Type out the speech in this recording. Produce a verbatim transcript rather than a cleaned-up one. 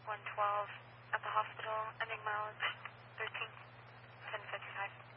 one twelve at the hospital, ending mileage thirteen ten fifty-five.